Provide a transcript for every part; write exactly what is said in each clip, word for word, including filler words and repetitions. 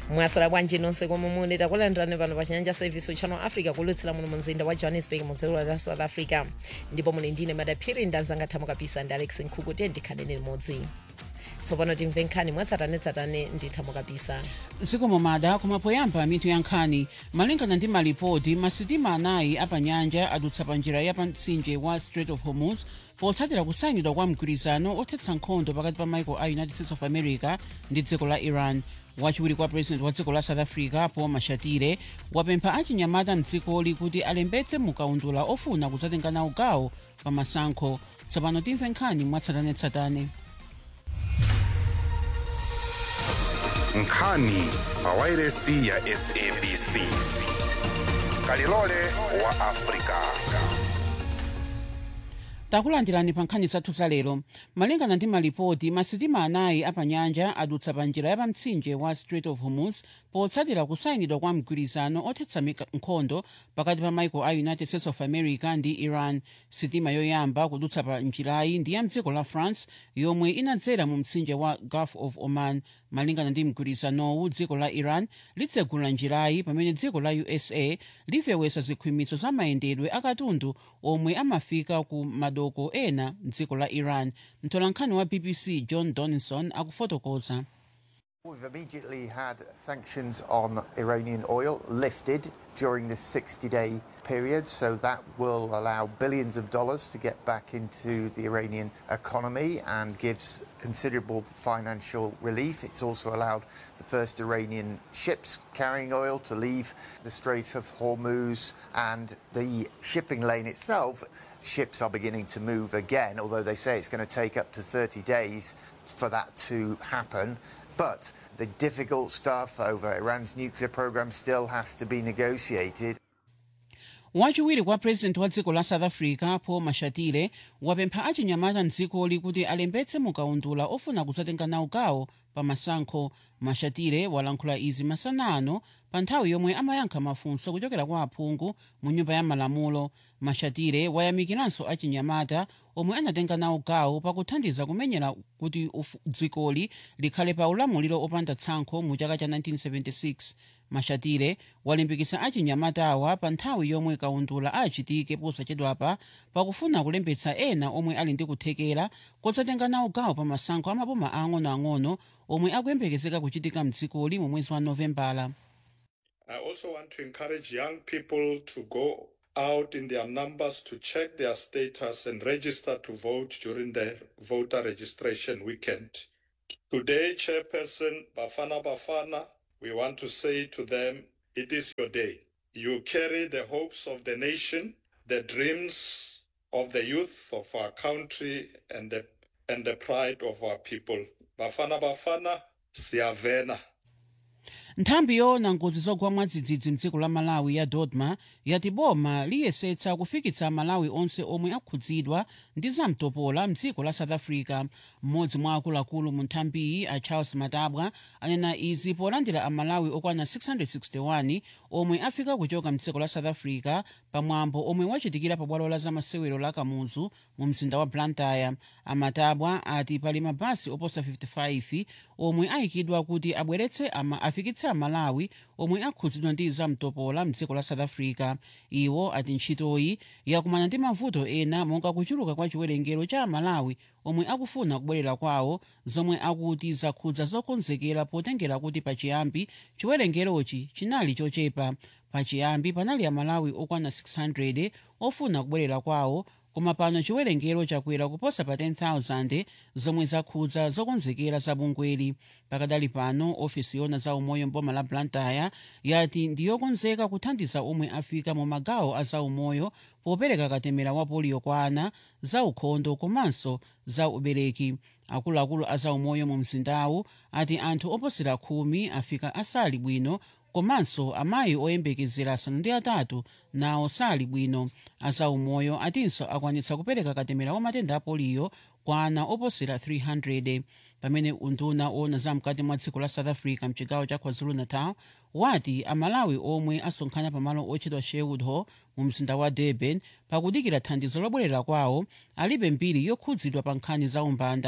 mwasala bwanji nonse komwe muli takulandirani pano pa Chinyanja Service Channel Africa kulutsira muno mu mzinda wa Johannesburg mu dziko la South Africa, ndipo muli ndine madaphiri ndanzanga thamo kapisa ndi Alex Nkhuku tendi khanene limodzi. Tsopano timve nkhani mwatsatanetsatane ndi thamo kapisa. Zikomo mada kumapoyamba mitu ya nkhani malingana ndi malipoti masitima anayi apanyanja adutsa pa njira ya pamtsinje wa Strait of Hormuz potsatira kusayinidwa kwa mgwirizano othetsa nkhondo pakati pa maiko a United States of America ndi dziko la Iran. Wachiwiri kwa president wa dziko la South Africa Paul Mashatile wapempha achinyamata mdzikoli kuti alembetse mukaundula ofuna kudzatenga nawo gawo pa masankho. Tsopano timve nkhani mwatsatanetsatane. Nkhani pawairesi ya S A B C kalilole wa Afrika. Takulandirani pa nkhani zathu za lero. Malingana ndi malipoti masitima anayi apanyanja adutsa pa njira ya pamtsinje wa Strait of Hormuz potsatira kusayinidwa kwa mgwirizano othetsa nkhondo pakati pa maiko a United States of America ndi Iran. Sitima yoyamba kudutsa pa njirayi ndi ya mdziko la France yomwe inadzera mu mtsinje wa Gulf of Oman. Malingana ndi mgwirizanowu dziko la Iran litsegula njirayi pamene dziko la U S A lifewetsa zikhwimitso za mayendedwe akatundu omwe amafika ku madoko ena dziko la Iran. Mtolankhani wa B B C John Donaldson akufotokoza. We've immediately had sanctions on Iranian oil lifted during this sixty-day period, so that will allow billions of dollars to get back into the Iranian economy and gives considerable financial relief. It's also allowed the first Iranian ships carrying oil to leave the Strait of Hormuz, and the shipping lane itself, ships are beginning to move again, although they say it's going to take up to thirty days for that to happen. But the difficult stuff over Iran's nuclear program still has to be negotiated. Wachiwiri kwa president wa dziko la South Africa Paul Mashatile wapempha achinyamata mdzikoli kuti alembetse mukaundula ofuna kudzatenga nawo gawo pa masankho. Mashatile walankhula izi masana ano pa nthawi yomwe amayankha mafunso kuchokera kwa aphungu mu nyumba ya malamulo. Mashatile wayamikiranso achinyamata omwe anatenga nawo gawo pakuthandiza kumenyera kuti dzikoli likhale pa ulamuliro opanda tsankho mu chaka cha nineteen seventy-six. Mashatile walimbikitsa achinyamatawa pa nthawi yomwe kaundula achitike posachedwapa pakufuna kulembetsa ena omwe ali ndi kuthekera kodzatenga nawo gawo pa masankho amaboma ang'onoang'ono omwe akuyembekezeka kuchitika mdzikoli mu mwezi wa Novembala. I also want to encourage young people to go out in their numbers to check their status and register to vote during the voter registration weekend. Today, Chairperson Bafana Bafana, we want to say to them, it is your day. You carry the hopes of the nation, the dreams of the youth of our country, and the, and the pride of our people. Bafana Bafana, Siyavena. Nthambi yoona ngozi zogwa mwadzidzidzi mdziko la Malawi ya Dodma yati boma liyesetsa kufikitsa Malawi onse omwe akhudzidwa ndi zamtopola mdziko la South Africa. Mmodzi mwa akuluakulu mu nthambiyi a Charles Matabwa anena izi polandira Amalawi okwana six hundred sixty-one omwe afika kuchoka mdziko la South Africa pamwambo omwe wachitikira pa bwalo la zamasewero la Kamuzu mu mzinda wa Blantyre. Amatabwa ati pali mabasi oposa fifty-five omwe ayikidwa kuti abweretse ama afikitse Malawi omwe akhudzidwa ndi zamtopola mdziko la South Africa. Iwo ati ntchitoyi yakumana ndi mavuto ena monga kuchuluka kwa chiwerengero cha Malawi omwe akufuna kubwerera kwawo, zomwe akuti zakhudza zokonzekera potengera kuti pachiyambi chiwerengerochi chinali chochepa. Pachiyambi panali Amalawi okwana six hundred ofuna kubwerera kwawo, koma pano chiwerengero chakwera kuposa pa ten thousand zomwe zakhudza zokonzekera za bungweli. Pakadali pano ofisi yona za umoyo mboma la Blantyre yati ndiyokonzeka kuthandiza omwe afika mu magawo a za umoyo popereka katemera wa polio kwa ana, za ukhondo komanso za ubereki. Akuluakulu a za umoyo mu mzindawu ati anthu oposera khumi afika asali bwino, komanso amayi oyembekezera asanu ndi atatu nawo sali bwino. Azaumoyo atinso akwanitsa kupereka katemera wa matenda a polio kwa ana oposera three hundred. Pamene unduna ona zamkati mwa dziko la South Africa mchigawo cha KwaZulu-Natal wati Amalawi omwe asonkhana pamalo otchedwa Sherwood Hall mu mzinda wa Durban pakudikira thandizo lobwerera kwawo alibe mbiri yokhudzidwa pa nkhani za umbanda.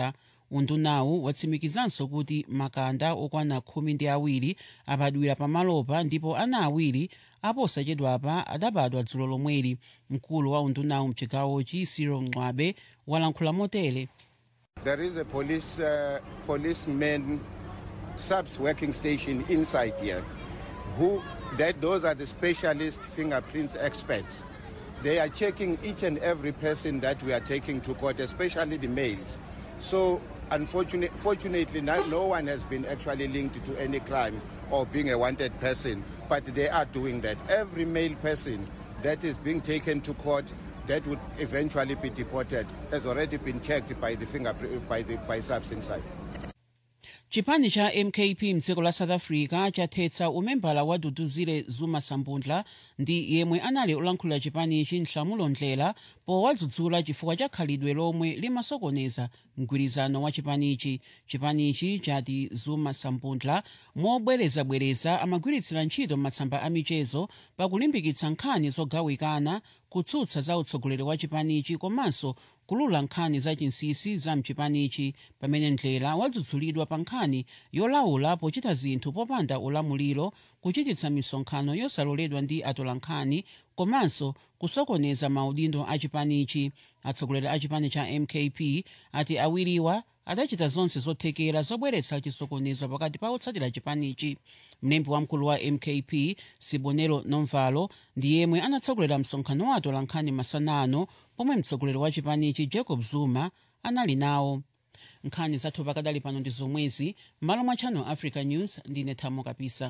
undunawu watsimikizanso kuti makanda okwana khumi ndi awiri abadwira pamalopa ndipo ana awiri aposachedwapa adabadwa dzulo lomweli. Mkulu wa undunawu mchigawochi Cyril Mncwabe walankhula motere. There is a police uh, policeman subs working station inside here who that those are the specialist fingerprints experts. They are checking each and every person that we are taking to court, especially the males. So unfortunately, fortunately no, no one has been actually linked to any crime or being a wanted person, but they are doing that. Every male person that is being taken to court that would eventually be deported has already been checked by the fingerprint by the by subs inside. Chipani cha M K P mdziko la South Africa chathetsa umembala wa Duduzile Zuma Sambundla ndi yemwe anali olankhulira chipanichi Nhlamulo Ndlela powadzudzula chifukwa cha khalidwe lomwe limasokoneza mgwirizano wa chipanichi. Chipanichi chati Zuma Sambundla mobwerezabwereza amagwiritsira ntchito matsamba a michezo pakulimbikitsa nkhani zogawikana, kutsutsa za utsogoleri wa chipanichi komanso kulula nkhani za chinsinsi za mchipanichi, pamene Ndlela wadzudzulidwa pa nkhani yolawula pochita zinthu popanda ulamuliro, kuchititsa misonkhano yosaloledwa ndi atolankhani komanso kusokoneza maudindo a chipanichi. Atsogoleri a chipani cha M K P ati awiriwa adachita zonse zothekera zobweretsa chisokonezo pakati pa otsatira chipanichi. Mlembi wamkulu wa M K P Sibonelo Nomvalo ndi yemwe anatsogolera msonkhano wa atolankhani masanano pomwe mtsogoleri wa chipanichi Jacob Zuma anali nawo. Nkhani zathu pakadali pano ndi zomwezi. Malo mwa Channel Africa News ndine Thamo Kapisa.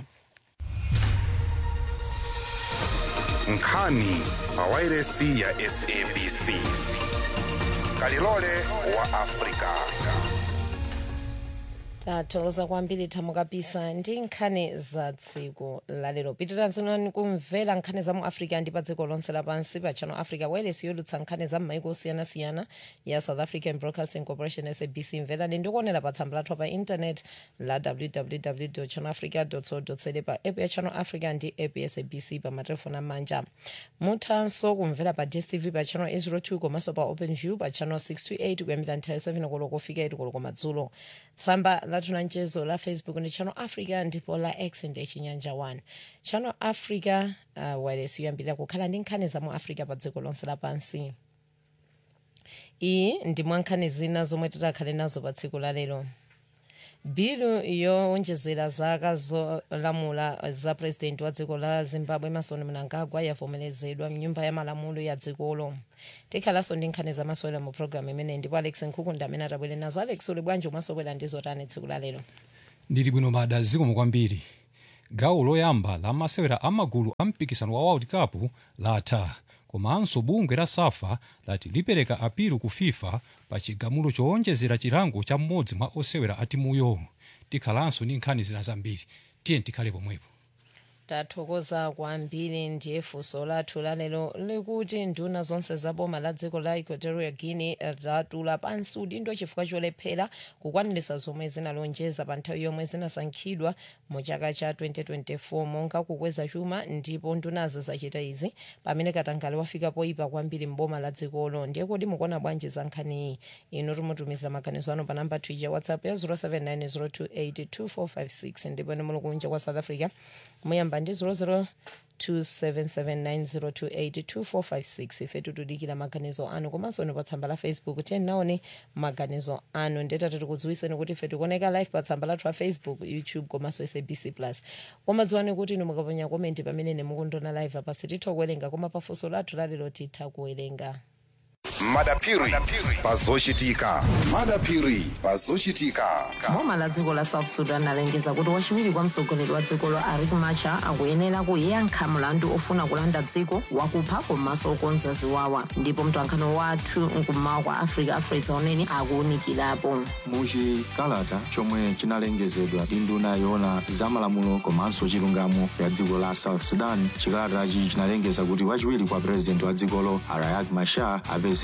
Nkhani pawairesi ya S A B C. Kalilole wa Afrika. Tathokoza kwambiri Thamo Kapisa ndi nkhani za tsiku lalero. Pitirizani kumvera nkhani za mu Africa ndi pa dziko lonse lapansi pa Channel Africa wireless yolutsa nkhani za m'maiko osiyanasiyana ya South African Broadcasting Corporation S A B C. Mverani ndi kuonera pa tsamba lathu pa internet la w w w dot channel africa dot co dot za pa app ya Channel Africa ndi app ya S A B C pa matelefoni amanja. Muthanso kumvera pa D S T V pa Channel eight oh two komanso pa OpenView pa Channel six twenty-eight kuyambira nthawi seven koloko kufika eight koloko madzulo. Tsamba lathu la mchezo la Facebook ndi Channel Africa ndipo la X ndi Chinyanja one. Channel Africa uh, wireless yoyambirira kukhala ndi nkhani za mu Africa pa dziko lonse lapansi. Iyi ndi mwa nkhani zina zomwe titakhale nazo pa tsiku la lero. Bilu yowonjezera zaka zolamula za president wa dziko la Zimbabwe Emmerson Mnangagwa yavomerezedwa mnyumba ya malamulo ya dzikolo. Tikhalanso ndi nkhani zamasewera mu program imene ndipo Alex Nkhuku amene atabwere nazo. Alex, uli bwanji umasewera ndizo tani tsiku la lero? Ndili bwino mada zikomo kwambiri. Gawo loyamba la masewera amagulu a mpikisano wa World Cup latha, komanso bungwe la SAFA lati lipereka apilu ku FIFA pa chigamulo chowonjezera chilango cha mmodzi mwa osewera a timuyo. Tikhalanso ndi nkhani zina zambiri. Tiye tikhale pomwepo. Tathokoza kwambiri ndiye funso lathu lalero likuti nduna zonse za boma la dziko la Equatorial Guinea zatula pansi udindo chifukwa cholephera kukwaniritsa zomwe zinalonjeza pa nthawi yomwe zinasankhidwa mu chaka cha twenty twenty-four monga kukweza chuma, ndipo ndunazi zachita izi pamene katangale wafika poyipa kwambiri mboma la dzikolo. Ndiye kuti mukuona bwanji za nkhani inu timutumizira maganizo anu pa namba twitter WhatsApp ya zero seven nine zero two eight two four five six ndipo ine muli kunja kwa South Africa muyamba ndi zero zero two seven seven nine zero two eight two four five six. Ife tutudikira maganizo anu komanso ni pa tsamba la Facebook tiye naone maganizo anu. Ndeta tikudziwitseni kuti ife tikuoneka live pa tsamba lathu la Facebook, YouTube komanso S A B C plus. Koma dziwani kuti inu mukaponya komenti pamene ne mukundona live apa sititha kuwerenga koma pa funso lathu lalero titha kuwerenga. Madapiri pazochitika. Madapiri pazochitika. Boma la dziko la South Sudan alengeza kuti wachiwiri kwa mtsogoleri wa dzikolo Riek Machar akuyenera kuyankha mlandu ofuna kulanda dziko wakupha komanso okonza ziwawa. Ndipo mtolankhani wathu mkummawa kwa Africa Afresa unene akuwunikirapo. Muchikalata chomwe chinalengezedwa ndi nduna yoona zamalamulo komanso chilungamo ya dziko la South Sudan, chikalatachi chinalengeza kuti wachiwiri kwa president wa dzikolo Riek Machar apeze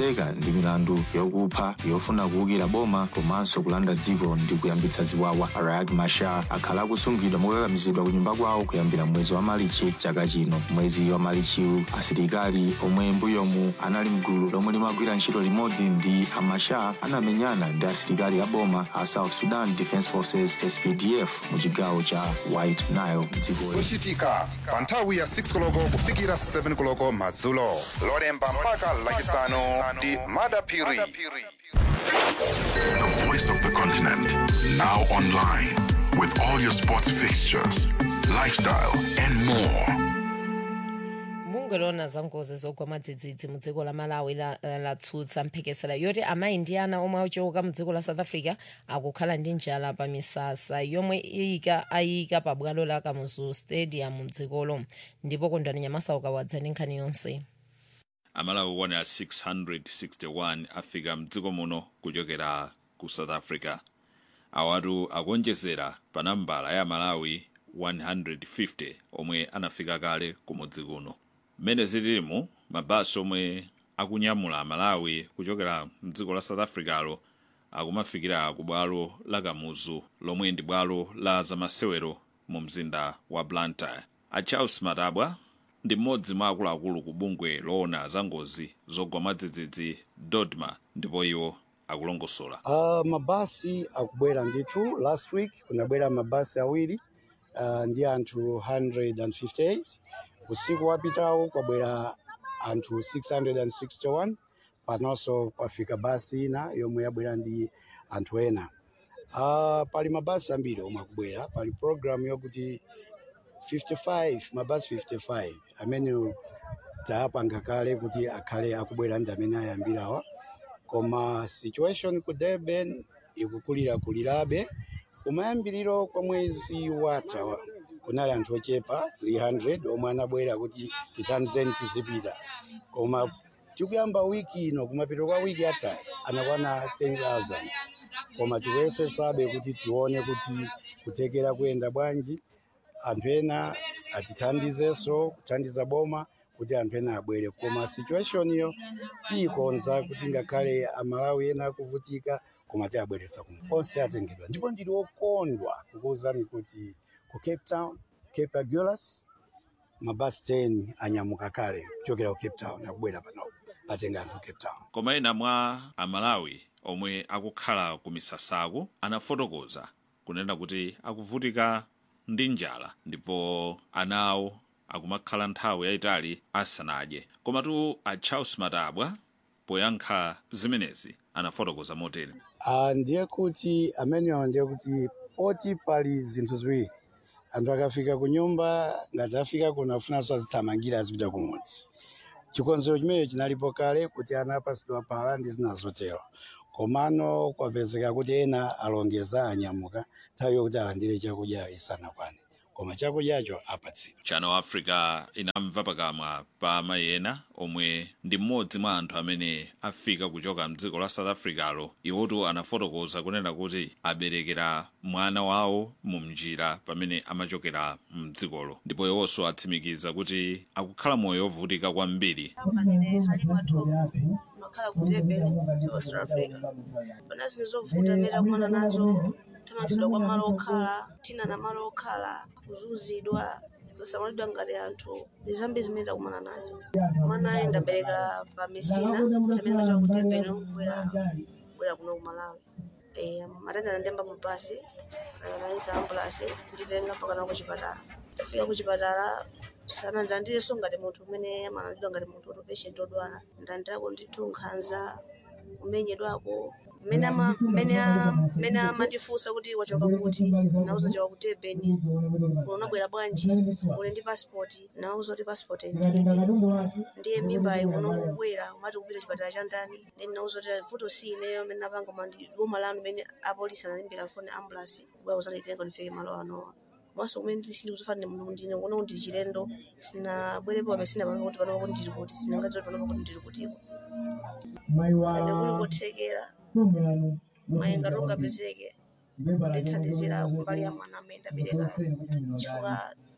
akupezeka ndi milandu yokupha, yofuna kuwukira boma komanso kulanda dziko ndi kuyambitsa ziwawa. Riek Machar akhala akusungidwa mokakamizidwa ku nyumba kwawo kuyambira mwezi wa Marichi chaka chino. Mwezi wa Marichiwu asilikali omwe mbuyomu anali mgulu lomwe limagwira ntchito limodzi ndi a Machar anamenyana ndi asilikali a boma a South Sudan Defense Forces S P D F mu chigawo cha White Nile dziko. Zochitika pa nthawi ya six koloko kufikira seven koloko madzulo. Lolemba mpaka lachisanu ndi Madapiri. The voice of the continent, now online with all your sports fixtures, lifestyle and more. Mungelona zangozi zogwa madzidzidzi mu dziko la Malawi latsutsa mphekesera yoti amayi ndi ana omwe achoka mu dziko la South Africa akukhala ndi njala pa misasa yomwe iyika ayika pa bwalo la Kamuzu Stadium mu dzikolo. Ndipo Kondwani Nyamasa ukawadza ndi nkhani yonse. Amalawi okwana six hundred sixty-one afika mdziko muno kuchokera ku South Africa. Awatu akonjezera pa nambala ya Malawi one hundred fifty omwe anafika kale kumudzi kuno. Mene zilimu mabasi omwe akunyamula Malawi kuchokera mdziko la South Africa lo akumafikira ku bwalo la Kamuzu lomwe ndi bwalo la zamasewero mu mzinda wa Blantyre. A Charles Matabwa ndi mmodzi mwa akuluakulu ku bungwe loona zangozi zogwa madzidzidzi Dodma, ndipo iwo akulongosola. Uh, mabasi akubwera ndithu. Last week kunabwera mabasi awiri uh, ndi anthu one hundred fifty-eight. Usiku wapitawo kwabwera anthu six hundred sixty-one. Panonso kwafika basi ina yomwe yabwera ndi anthu ena. Uh, pali mabasi ambiri omwe akubwera. Pali program yokuti fifty-five mabasi fifty-five amene tapanga kale kuti akhale akubwera ndi amene ayambirawa. Koma situation ku Durban ikukulira kulirabe. Kumayambiriro kwa mwezi watha kunali anthu ochepa three hundred omwe anabwera kuti tithandizeni tizipita. Koma tikuyamba wiki ino kumapita kwa wiki yatha anakwana ten thousand. Koma tikuyesesabe kuti tione kuti kutekera kuyenda bwanji. Anthu ena atithandizenso kuthandiza boma kuti anthu ena abwere. Koma situation iyo tikonza kuti ngakhale Amalawi ena kuvutika koma tiabweretsa kuno. Onse atengedwa. Ndipo ndili okondwa kukuwuzani kuti ku Cape Town, Cape Agulhas, mabasi ten anyamuka kale kuchokera ku Cape Town akubwera pano atenga anthu Cape Town. Koma ena mwa Amalawi omwe akukhala ku misasako anafotokoza kunena kuti akuvutika ndi njala ndipo anawo akumakhala nthawi yayitali asanadye. Koma tu a Charles Matabwa poyankha zimenezi anafotokoza motere. Ah, ndiye kuti amenewa ndiye kuti poti pali zinthu ziwiri. Anthu akafika ku nyumba ngati afika kuno afunanso azithamangira azipita kumudzi. Chikonzero chimenecho chinalipo kale kuti ana apasidwa pala ndi zina zotero. Komano kwapezeka kuti ena alongeza anyamuka nthawi yokuti alandire chakudya isanakwane. Koma chakudyacho apatsidwa. Channel Africa inamva pakamwa pa amayi ena omwe ndi mmodzi mwa anthu amene afika kuchoka mdziko la South Africa lo. Iwotu anafotokoza kunena kuti aberekera mwana wawo mu mnjira pamene amachokera mdzikolo. Ndipo iwonso atsimikiza kuti akukhala moyo ovutika kwambiri. Makhala ku Durban, South Africa. Pana zinthu zovuta mera kumana nazo. Tamatidwa kwa malo okhala, tina na malo okhala, kuzunzidwa, kusamalidwa ngati anthu. Ndizambi zimene kumana nazo. Mwana ayi ndabereka pa Messina, tamene machoka ku Durban kubwera kubwera kuno ku Malawi. Eh, matenda ndemba mu basi, anayisa ambulance nditenga mpaka na ku chipatala. Tafika ku chipatala sana ndandiso ngati munthu umene amalidwa ngati munthu oto patient odwala. Ndandako ndithu nkhanza umenyedwako. Mena ma mena mena matifusa kuti wachoka kuti nauzo choka ku Durban unabwera bwanji uli ndi passport nauzo ti passport ndi ndiye mimba unobwera umati kupita chipatala cha ndani then nauzo ti photo sine mena panga mandi boma lanu mene apolisi analimbira phone ambulance bwa uzanitenga nifike malo ano maso kumene ndisindi kuzofanira munthu ndine kuona kuti chilendo sina bwerepo amesina pano kuti pano kuti ndiri kuti sinangazo pano kuti ndiri kuti maiwa kutekera mayenga ronga bezeke ndithandizira kumbali ya mwana amene ndabereka chifukwa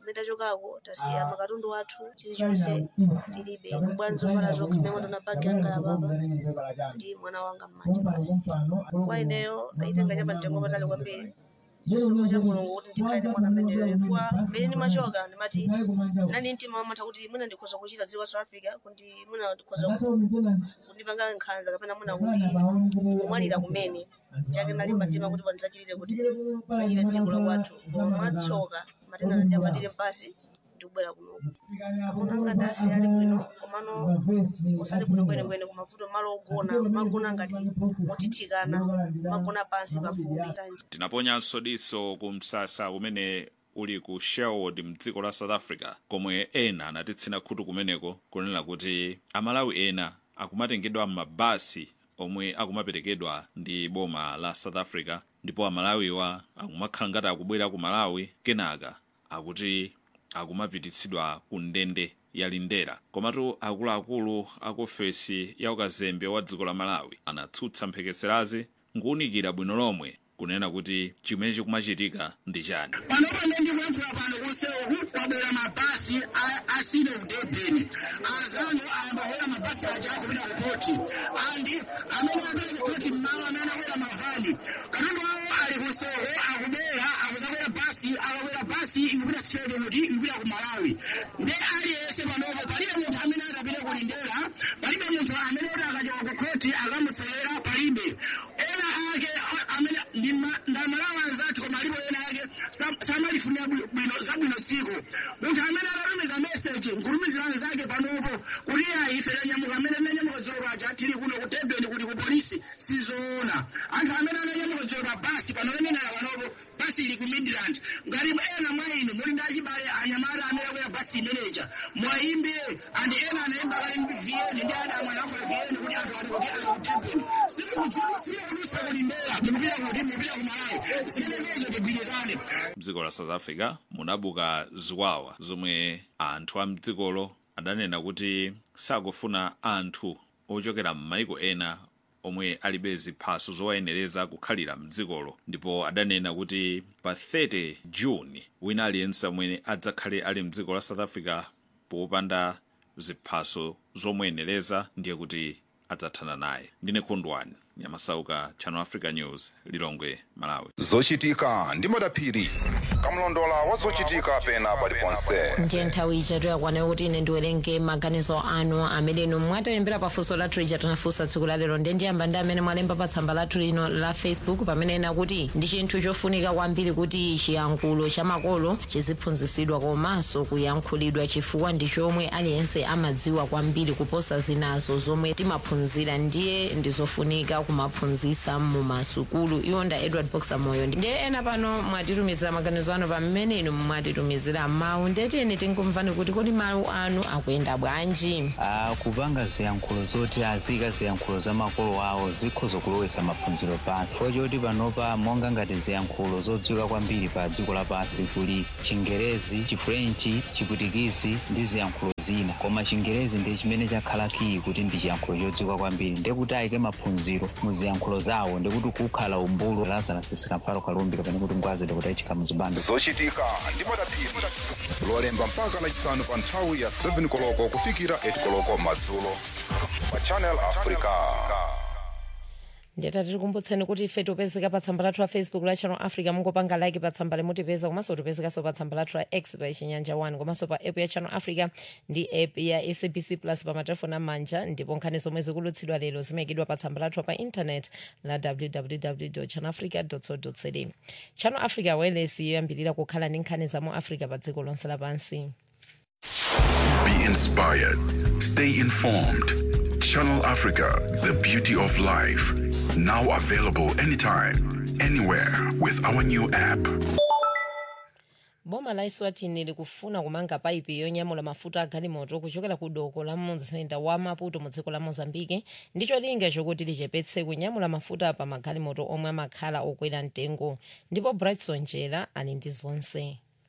mitachokako tasiya makatundu athu chilichonse tilibe kubwera zovala zokha mmene ndona bagi yanga yapapa ndi mwana wanga m'manja basi kwa ineyo ndayitenga chapa mtengo patali kwambiri chisomo cha mulungu kuti ndikhale ndi mwana ameneyo chifukwa mmene ndimachoka ndimati nani mtima wamatha kuti mwina ndikhoza kuchita dziko la South Africa kuti mwina ndikhoza kundipanga nkhanza kapena mwina kuti kumwalira kumene chake nalimba mtima kuti pandisachitire kuti pachite dziko la kwathu koma mwatsoka matenda ndiamatire mpasi ndikubwera kunoku akunanga dasi ali bwino komano usati bwino kwenekwene kumavuto malo ogona magona ngati motithikana magona pansi pafumbi. Tinaponyanso diso ku msasa umene uli ku Sherwood mdziko la South Africa komwe ena anatitsina khutu kumeneko kunena kuti amalawi ena akumatengedwa mabasi omwe akumaperekedwa ndi boma la South Africa ndipo amalawiwa akumakhala ngati akubwera ku Malawi kenaka akuti akumapititsidwa ku ndende ya Lindera. Komatu akuluakulu aku ofesi ya ukazembe wa dziko la Malawi anatsutsa mphekeserazi nkuunikira bwino lomwe kunena kuti chimene chikumachitika ndi chani. Pano pano ndi kuyankhula pano kusewu kwabwera mabasi asile udebeni azanu ayambawera mabasi aja akupita kupoti andi amene apita kupoti mmawa amene akwera mavani katundu wawo ali kusewu akubera akuzakwera basi akakwera basi ikupita straight kuti ikupita ku Malawi ndi aliyense panopo palibe munthu amene atapita kulindera palibe munthu amene kuti akachoka ku koti akamutselera palibe ena ake amene ndamalawa anzathu koma alipo ena ake samalifunira bwino zabwino dziko munthu amene akatumiza message nkulumizira anzake panopo kuti ena ife tanyamuka amene tanyamuka dzulo paja tili kuno ku Durban kuti ku polisi sizoona anthu amene ananyamuka dzulo pa basi pano lemenera panopo basi ili ku Midrand ngati ena mwa inu muli ndi achibale anyamata amene akwera basi manager mwayimbe andi ena anayimba kali vn ndi adamwe anakwera vn kuti anthu ali kuti ali ku Durban sikukudziwa sikukudusa kulindera mukupita kuti mukupita ku Malawi sinenezo tigwirizane. Mdziko la South Africa munabuka ziwawa zomwe anthu a mdzikolo adanena kuti sakufuna anthu ochokera m'maiko ena omwe alibe ziphaso zowayenereza kukhalira mdzikolo ndipo adanena kuti pa thirty June wina aliyense amene adzakhale ali mdziko la South Africa popanda ziphaso zomuyenereza ndiye kuti adzathana naye. Ndine Khundwani Nyamasauka, Channel Africa News, Lilongwe, Malawi. Zochitika ndi Madaphiri kamlondola wa zochitika pena paliponse. Ndiye nthawi ichatu yakwana kuti ine ndiwerenge maganizo anu amene inu mwatilembera pafunso lathu lija tinafunsa tsiku la lero ndiye ndiyamba ndi amene mwalemba pa tsamba lathu lino la Facebook pamene ena kuti ndi chinthu chofunika kwambiri kuti chiyankhulo cha makolo chiziphunzitsidwa komanso kuyankhulidwa chifukwa ndi chomwe aliyense amadziwa kwambiri kuposa zinazo zomwe timaphunzira ndiye ndizofunika kumaphunzitsa mu masukulu. Iyonda Edward Boxer Moyo ndiye ena pano mwatitumizira maganizo anu pamene inu mwatitumizira mawu ndeti ene tinkumvani kuti kodi mawu anu akuyenda bwanji. Ah, kupanga ziyankhulo zoti azika ziyankhulo za makolo awo zikhoza kulowetsa maphunziro pansi choti panopa monga ngati ziyankhulo zodziwika kwambiri pa dziko lapansi kuli Chingerezi, Chifrenchi, Chiputikizi ndi ziyankhulo zina koma Chingerezi ndi chimene chakhala kiyi kuti ndi chiyankhulo chodziwika kwambiri ndekuti ayike maphunziro muziyankhulo zawo ndikuti kukhala umbulu Lazarus Sikamparo Kalumbi kapena kuti ngwazi ndikuti ayichika muzibando. Zochitika ndi Madaphiri lolemba mpaka lachisanu pa nthawi ya seven koloko kufikira eight koloko madzulo pa Channel Africa. Ndiyeta tikukumbutseni kuti ife topezeka pa tsamba lathu la Facebook la Channel Africa mungopanga like pa tsamba limutipeza komanso tipezekanso pa tsamba lathu la X pa Chinyanja one komanso pa app ya Channel Africa ndi app ya S A B C Plus pa matelefoni amanja ndipo nkhani zomwe zikulutsidwa lero zimayikidwa pa tsamba lathu pa internet la w w w dot channel africa dot co dot za. Channel Africa wireless yoyambirira kukhala ndi nkhani za mu Africa pa dziko lonse lapansi. Be inspired. Stay informed. Channel Africa, the beauty of life. Now available anytime, anywhere with our new app. Boma la Eswatini likufuna kumanga paipi yonyamula mafuta a galimoto kuchokera ku doko la mzinda wa Maputo mu dziko la Mozambique ndicho linga chokuti lichepetse kunyamula mafuta pa magalimoto omwe amakhala okwera mtengo ndipo Brightson Jela ali ndi zonse.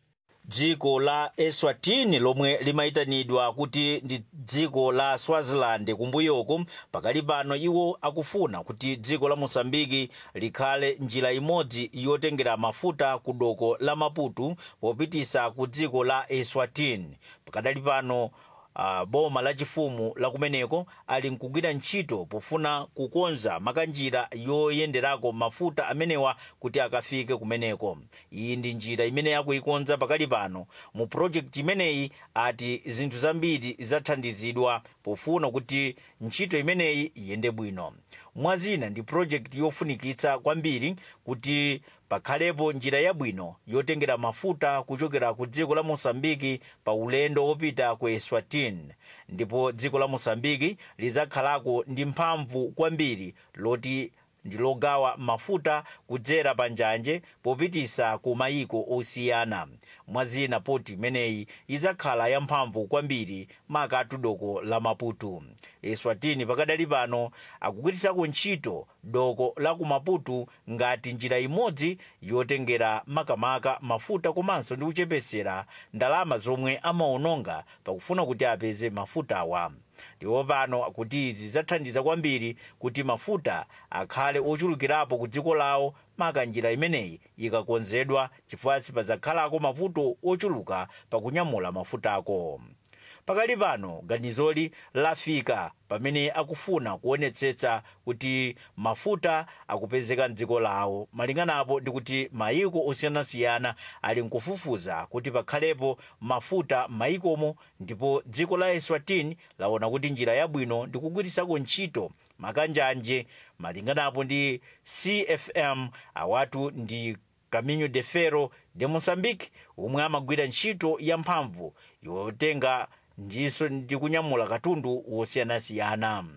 dziko la Eswatini lomwe limaitanidwa kuti ndi dziko la Swaziland kumbuyoko, pakali pano iwo akufuna kuti dziko la Mosambiki likhale njira imodzi yotengera mafuta ku doko la Maputo popitisa ku dziko la Eswatini. Pakadali pano Uh, boma la chifumu la kumeneko ali nkugwira ntchito pofuna kukonza makanjira yoyenderako mafuta amenewa kuti akafike kumeneko. Iyi ndi njira imene yakuikonza pakali pano mu project imeneyi, ati zinthu zambiri zathandizidwa pofuna kuti ntchito imeneyi iyende bwino. Mwazina ndi project yofunikitsa kwambiri kuti pakhalepo njira yabwino yotengera mafuta kuchokera ku dziko la Mosambiki pa ulendo wopita ku Eswatini, ndipo dziko la Mosambiki lizakhalako ndi mphamvu kwambiri loti ndilogawa mafuta kudzera pa njanje popitisa ku mayiko osiyana. Mwazina poti imeneyi izakhala yamphamvu kwambiri makatu doko la Maputo. Eswatini pakadali pano akugwirisako ntchito doko la ku Maputo ngati njira imodzi yotengera makamaka mafuta komanso ndi kuchepesera ndalama zomwe amaononga pakufuna kuti apeze mafuta awa. Ndipo pano kuti izi zathandiza kwambiri kuti mafuta akhale ochulukirapo ku dziko lawo maka njira imeneyi ikakonzedwa, chifukwa sipadzakhalako mavuto ochuluka pakunyamula mafuta ako. Pakali pano ganizoli lafika pamene akufuna kuonetsetsa kuti mafuta akupezeka mdziko lawo. Malinganapo ndi kuti mayiko osiyanasiyana ali nkufufuza kuti pakhalepo mafuta mayikomo, ndipo dziko la Eswatini laona kuti njira yabwino ndi kugwirisako ntchito makanjanje. Malinganapo ndi C F M awatu ndi Caminho de Ferro de Moçambique, omwe amagwira ntchito ya mphamvu yotenga ndiso ndi kunyamula katundu wosiyanasiyana.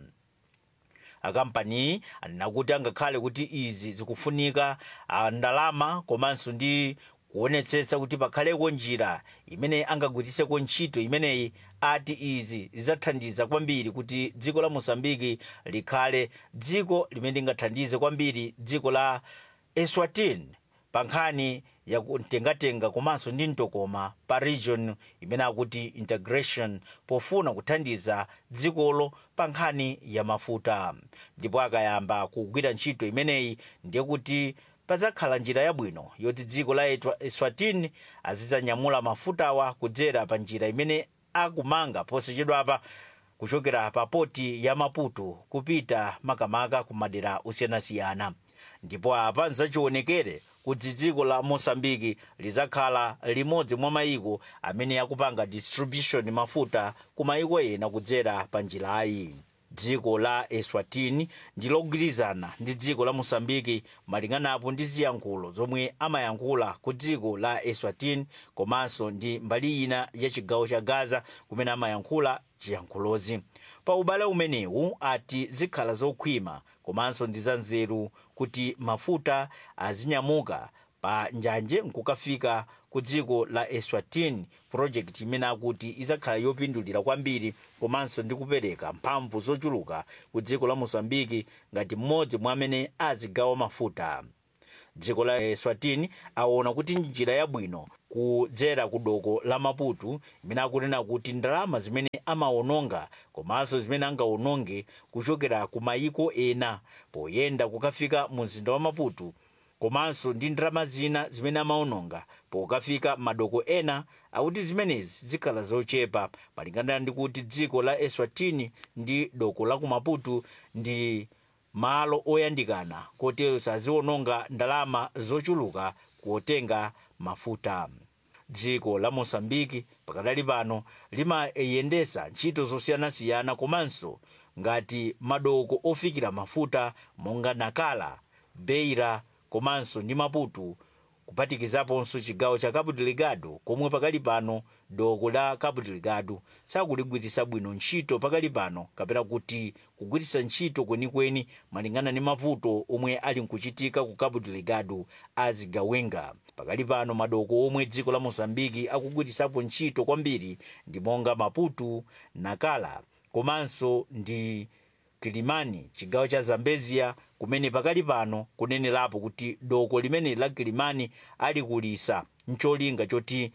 Akampani anakuti angakhale kuti izi zikufunika ndalama komanso ndi kuonetsetsa kuti pakhaleko njira imene angagwiriseko ntchito imeneyi, ati izi zizathandiza kwambiri kuti dziko la Mosambiki likhale dziko limene lingathandize kwambiri dziko la Eswatini pa nkhani ya kutengatenga komanso ndi mtokoma pa region imene akuti integration, pofuna kuthandiza dzikolo pa nkhani ya mafuta. Ndipo akayamba kugwira ntchito imeneyi ndiye kuti pazakhala njira yabwino yoti dziko la Eswatini azidzanyamula mafutawa kudzera pa njira imene akumanga posachedwapa kuchokera pa poti ya Maputo kupita makamaka ku madera osiyanasiyana. Ndipo apa nzachionekere kuti dziko la Mosambiki lizakhala limodzi mwa mayiko amene akupanga distribution mafuta ku mayiko ena kudzera pa njirayi. Dziko la Eswatini ndilogwirizana ndi dziko la Mosambiki malinganapo ndi ziyankhulo zomwe amayankhula ku dziko la Eswatini komanso ndi mbali ina ya chigawo cha Gaza kumene amayankhula chiyankhulozi. Pa ubale umenewu ati zikhala zokhwima komanso ndi zanzeru kuti mafuta azinyamuka pa njanje nkukafika ku dziko la Eswatini, project imene akuti izakhala yopindulira kwambiri komanso ndi kupereka mphamvu zochuluka ku dziko la Mosambiki ngati mmodzi mwa amene azigawa mafuta. Dziko la Eswatini aona kuti njira yabwino kudzera ku doko la Maputo imene akunena kuti ndalama zimene amaononga komanso zimene angaononge kuchokera ku mayiko ena poyenda kukafika mu mzinda wa Maputo, komanso ndi ndalama zina zimene amaononga pokafika madoko ena, akuti zimenezi zikhala zochepa malingana ndi kuti dziko la Eswatini ndi doko la ku Maputo ndi malo oyandikana kotero saziononga ndalama zochuluka kuotenga mafuta. Dziko la Mosambiki pakadali pano limayendesa ntchito zosiyanasiyana komanso ngati madoko ofikira mafuta monga Nacala, Beira komanso ndi Maputo, kupatikizaponso chigawo cha Cabo Delgado komwe pakali pano doko la Cabo Delgado sakuligwiritsa bwino ntchito pakali pano, kapena kuti kugwiritsa ntchito kwenikweni malingana ndi mavuto omwe ali nkuchitika ku Cabo Delgado azigawenga. Pakali pano madoko omwe dziko la Mosambiki akugwiritsapo ntchito kwambiri ndi monga Maputo, Nacala komanso ndi Kilimani, chigawo cha Zambezia, kumene pakali pano kunenerapo kuti doko limene la Kilimani ali kulisa ncholinga choti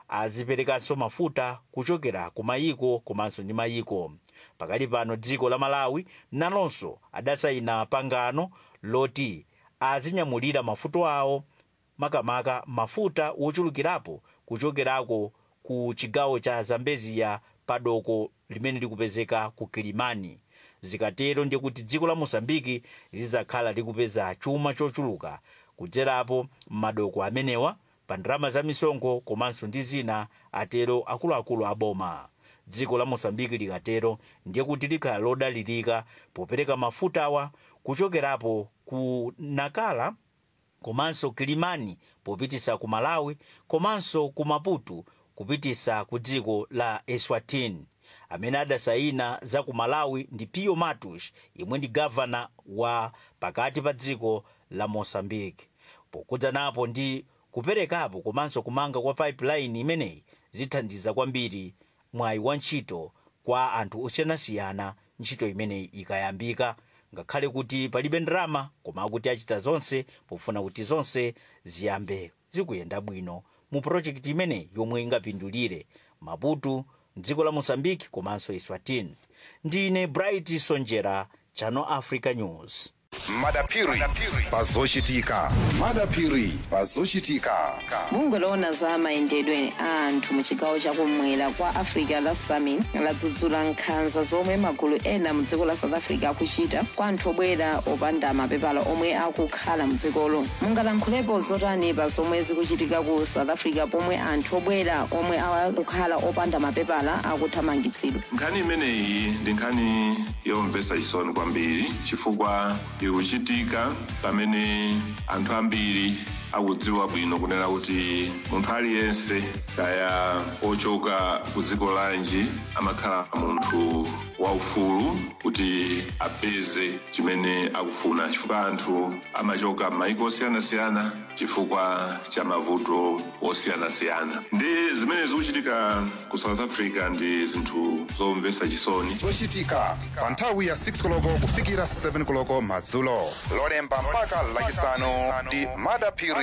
aziperekanso mafuta kuchokera ku mayiko komanso ndi mayiko. Pakali pano dziko la Malawi nalonso adasayina pangano loti azinyamulira mafuta awo, makamaka mafuta wochulukirapo kuchokerako ku chigawo cha Zambezia padoko limene likupezeka ku Kilimani. Zikatero ndiye kuti dziko la Mozambiki lizakhala likupeza chuma chochuluka kudzerapo madoko amenewa pa ndalama za misonkho komanso ndi zina, atero akuluakulu aboma. Dziko la Mozambiki likatero ndiye kuti likhala lodalirika popereka mafuta awa kuchokerapo ku Nakala komanso Kilimani popitisa ku Malawi komanso ku Maputo kupitisa ku dziko la Eswatini. Amene adasayina za ku Malawi ndi Pio Matos, yemwe ndi governor wa pakati pa dziko la Mozambique. Pokudza napo ndi kuperekapo komanso kumanga kwa pipeline imeneyi zithandiza kwambiri mwayi wa ntchito kwa anthu osiyanasiyana ntchito imeneyi ikayambika, ngakhale kuti palibe ndalama koma kuti achita zonse pofuna kuti zonse ziyambe zikuyenda bwino mu project imeneyi yomwe ingapindulire Maputo, dziko la Mozambique komanso Eswatini. Ndine Bright Sonjera, Channel Africa News. Madapiri pazochitika. Madapiri pazochitika. Mungolona za mayendedwe a anthu mu chigawo chakumwera kwa Africa la Summit ladzudzula nkhanza zomwe magulu ena mu dziko la South Africa akuchita kwa anthu obwera opanda mapepala omwe akukhala mu dzikolo. Mungalankhulepo zotani pa zomwe zikuchitika ku South Africa pomwe anthu obwera omwe akukhala opanda mapepala akuthamangitsidwa? Nkhani imeneyi ndi nkhani yomvetsa chisoni kwambiri chifukwa ikuchitika pamene anthu ambiri akudziwa bwino kunena kuti munthu aliyense kaya ochoka ku dziko lanji amakhala munthu waufulu kuti apeze chimene akufuna, chifukwa anthu amachoka m'mayiko osiyanasiyana chifukwa cha mavuto osiyanasiyana. Ndi zimene zikuchitika ku South Africa ndi zinthu zomvetsa chisoni. Zochitika pa nthawi ya six koloko kufikira seven koloko madzulo, lolemba mpaka lachisanu ndi Madapiri.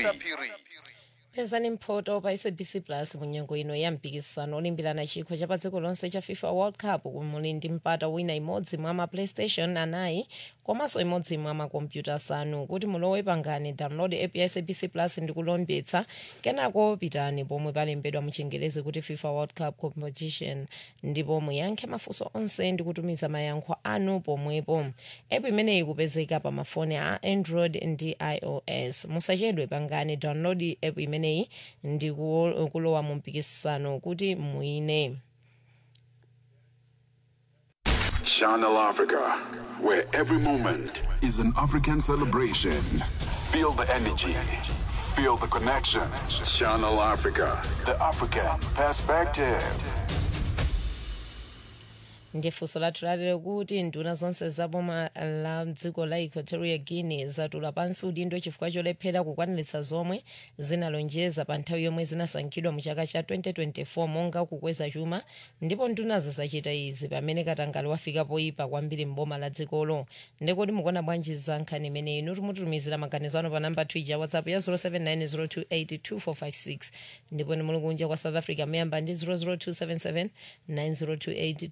pezani mphoto pa S A B C Plus mu nyengo ino ya mpikisano olimbirana chikho cha pa dziko lonse cha FIFA World Cup, kumuli ndi mpata wina imodzi mwa ma PlayStation anayi komanso imodzi mwa makompyuta asanu. Kuti mulowe pangani download app ya S A B C Plus ndi kulembetsa, kenako pitani pomwe palembedwa mu Chingerezi kuti FIFA World Cup Competition ndipo muyankhe mafunso onse ndi kutumiza mayankho anu pomwepo. App imeneyi ikupezeka pa mafoni a Android ndi iOS. Musachedwe, pangani download app imeneyi ndi kulowa mu mpikisano kuti muine. Channel Africa, where every moment is an African celebration. Feel the energy, feel the connection. Channel Africa, the African perspective. Ndi funso lathu lalero kuti nduna zonse za boma la dziko la Equatorial Guinea zatula pansi udindo chifukwa cholephera kukwaniritsa zomwe zinalonjeza pa nthawi yomwe zinasankhidwa mu chaka cha twenty twenty-four monga kukweza chuma, ndipo nduna zisachita izi pamene katangale wafika poyipa kwambiri mboma la dzikolo. Ndikoti mukuona bwanji za nkhani imeneyi? Inu timutumizira maganizo anu pa namba Twitter WhatsApp ya zero seven nine zero two eight two four five six, ndipo ni muli kunja kwa South Africa muyamba ndi zero zero two seven seven nine zero two eight